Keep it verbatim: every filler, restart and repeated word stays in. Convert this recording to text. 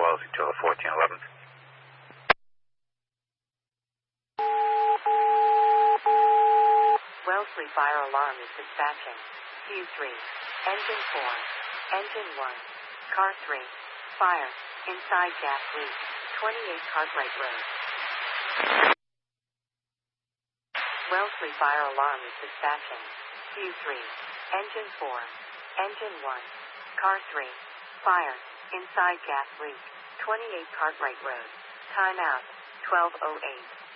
Wellesley to fourteen eleven. Wellesley fire alarm is dispatching. Q three. Engine four. Engine one. Car three. Fire. Inside gas leak. twenty-eight Cartwright Road. Wellesley fire alarm is dispatching. Q three. Engine four. Engine one. Car three. Fire. Inside gas leak. twenty-eight Cartwright Road. Timeout. twelve oh eight.